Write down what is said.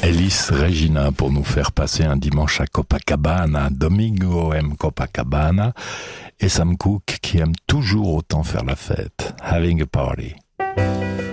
Elis Regina pour nous faire passer un dimanche à Copacabana, Domingo aime Copacabana, et Sam Cooke qui aime toujours autant faire la fête, Having a Party.